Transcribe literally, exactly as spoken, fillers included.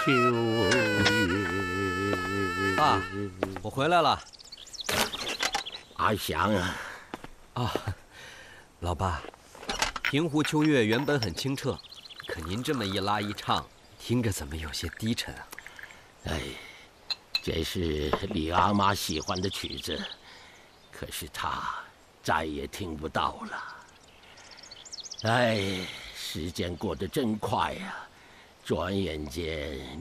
秋月。 爸，我回来了。 阿祥啊， 啊，老爸，平湖秋月原本很清澈，可您这么一拉一唱，听着怎么有些低沉啊？ 哎，这是李阿妈喜欢的曲子，可是她再也听不到了。哎，时间过得真快呀，转眼间。